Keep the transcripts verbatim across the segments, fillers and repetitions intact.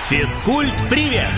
Физкульт-привет!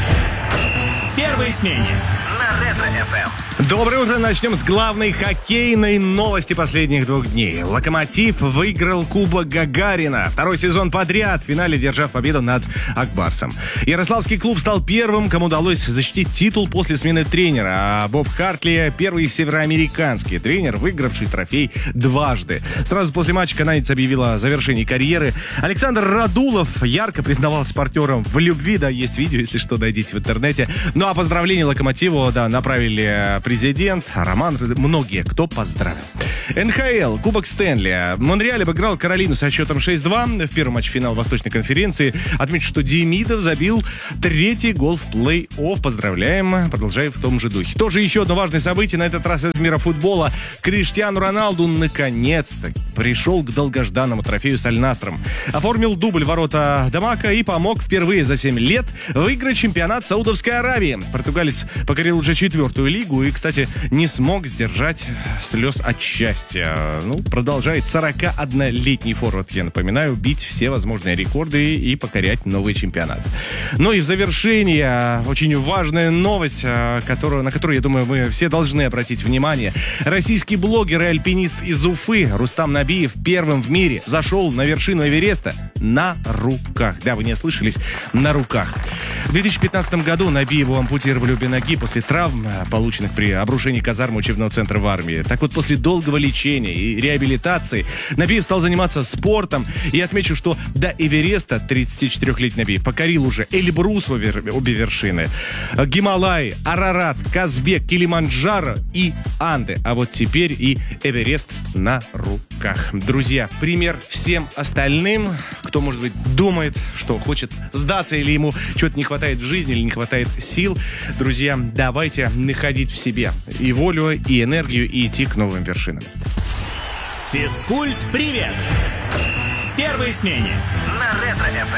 В первой смене на Ретро-эф эм. Доброе утро. Начнем с главной хоккейной новости последних двух дней. «Локомотив» выиграл Кубок Гагарина. Второй сезон подряд, в финале держав победу над Акбарсом. Ярославский клуб стал первым, кому удалось защитить титул после смены тренера. А Боб Хартли — первый североамериканский тренер, выигравший трофей дважды. Сразу после матча канадец объявил о завершении карьеры. Александр Радулов ярко признавался партнером в любви. Да, есть видео, если что, найдите в интернете. Ну а поздравления «Локомотиву», да, направили президент, Роман, многие, кто поздравил. эн ха эл, Кубок Стэнли. Монреаль обыграл Каролину со счетом шесть-два в первом матче финала Восточной конференции. Отмечу, что Демидов забил третий гол в плей-офф. Поздравляем, продолжаем в том же духе. Тоже еще одно важное событие, на этот раз из мира футбола. Криштиану Роналду наконец-то пришел к долгожданному трофею с Аль-Насром. Оформил дубль ворота Дамака и помог впервые за семь лет выиграть чемпионат Саудовской Аравии. Португалец покорил уже четвертую лигу и, кстати, не смог сдержать слез от счастья. Ну, продолжает сорокаоднолетний форвард, я напоминаю, бить все возможные рекорды и покорять новый чемпионат. Ну и в завершение очень важная новость, которую, на которую, я думаю, мы все должны обратить внимание. Российский блогер и альпинист из Уфы Рустам Набиев первым в мире зашел на вершину Эвереста на руках. Да, вы не ослышались, на руках. В две тысячи пятнадцатом году Набиеву ампутировали обе ноги после травм, полученных при обрушении казармы учебного центра в армии. Так вот, после долгого лечения и реабилитации Набиев стал заниматься спортом. И отмечу, что до Эвереста тридцатичетырёхлетний Набиев покорил уже Эльбрус, обе вершины, Гималай, Арарат, Казбек, Килиманджаро и Анды. А вот теперь и Эверест на руках. Друзья, пример всем остальным, кто, может быть, думает, что хочет сдаться или ему чего-то не хватает в жизни, или не хватает сил. Друзья, давайте находить в себе и волю, и энергию, и идти к новым вершинам. Физкульт-привет! В первой смене на Ретро-эф эм.